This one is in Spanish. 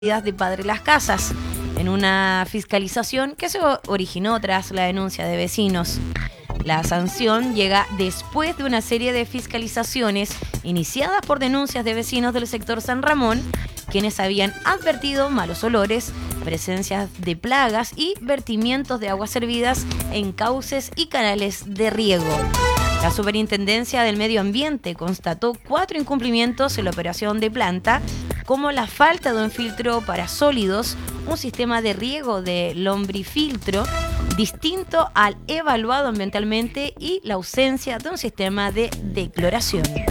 de Padre Las Casas, en una fiscalización que se originó tras la denuncia de vecinos. La sanción llega después de una serie de fiscalizaciones iniciadas por denuncias de vecinos del sector San Ramón, quienes habían advertido malos olores, presencias de plagas y vertimientos de aguas servidas en cauces y canales de riego. La Superintendencia del Medio Ambiente constató 4 incumplimientos en la operación de planta, como la falta de un filtro para sólidos, un sistema de riego de lombrifiltro distinto al evaluado ambientalmente y la ausencia de un sistema de decloración.